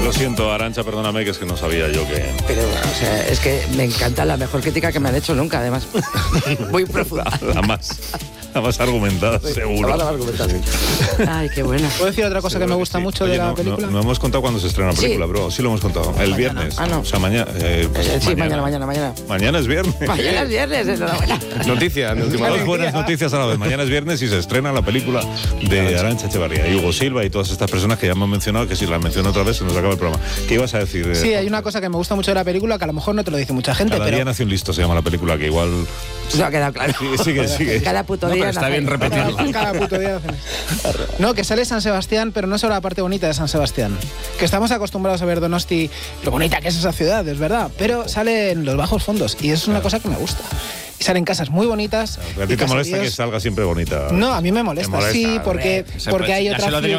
Lo siento, Arantxa, perdóname, que es que no sabía yo que... Pero, o sea, es que me encanta, la mejor crítica que me han hecho nunca, además. Muy profunda. La más argumentada, seguro. La más argumentada. Ay, qué buena. ¿Puedo decir otra cosa que me gusta mucho de la película? No hemos contado cuándo se estrena la película, Sí. bro. Sí lo hemos contado. El viernes. Ah, no. O sea, mañana. Sí, mañana. Mañana es viernes. Mañana es viernes, enhorabuena. Noticia, de última hora. Dos buenas noticias a la vez. Mañana es viernes y se estrena la película de Arantxa Echevarría y Hugo Silva y todas estas personas que ya hemos mencionado, que si las menciono otra vez se nos acaba el programa. ¿Qué ibas a decir? Sí, hay una cosa que me gusta mucho de la película que a lo mejor no te lo dice mucha gente, Cada pero... día nace un listo, se llama la película, que igual... No ha quedado claro. Sigue. Cada puto No, día. pero está nace- bien repetirlo. Cada puto día hacen eso. No, que sale San Sebastián, pero no solo la parte bonita de San Sebastián. Que estamos acostumbrados a ver Donosti, lo bonita que es esa ciudad, es verdad. Pero sale en los bajos fondos y es una cosa que me gusta. Y salen casas muy bonitas. ¿A ti y te molesta caseríos- que salga siempre bonita? No, a mí me molesta, ¿Te molesta? sí, porque hay Ya otra se lo